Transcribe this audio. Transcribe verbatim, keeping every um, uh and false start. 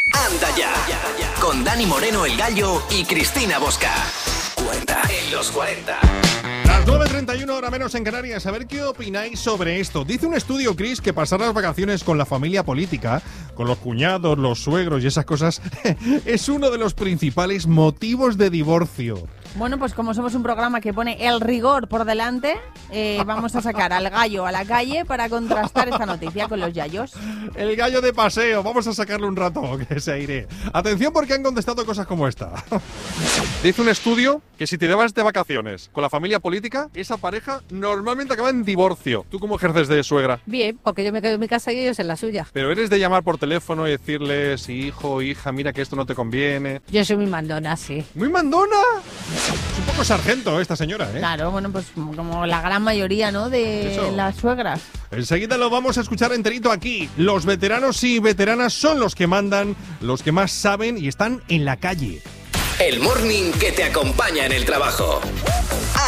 Anda ya, con Dani Moreno el Gallo y Cristina Bosca. Cuenta en los cuarenta. Las nueve treinta y uno, hora menos en Canarias. A ver qué opináis sobre esto. Dice un estudio, Chris, que pasar las vacaciones con la familia política, con los cuñados, los suegros y esas cosas, es uno de los principales motivos de divorcio. Bueno, pues como somos un programa que pone el rigor por delante, eh, vamos a sacar al gallo a la calle para contrastar esta noticia con los yayos. El gallo de paseo, vamos a sacarle un rato que se aire. Atención porque han contestado cosas como esta. Dice un estudio que si te vas de vacaciones con la familia política, esa pareja normalmente acaba en divorcio. ¿Tú cómo ejerces de suegra? Bien, porque yo me quedo en mi casa y ellos en la suya. Pero eres de llamar por teléfono y decirles, hijo, hija, mira que esto no te conviene. Yo soy muy mandona, sí. ¡Muy mandona! Es un poco sargento esta señora, ¿eh? Claro, bueno, pues como la gran mayoría, ¿no?, de Eso. las suegras. Enseguida lo vamos a escuchar enterito aquí. Los veteranos y veteranas son los que mandan, los que más saben y están en la calle. El morning que te acompaña en el trabajo.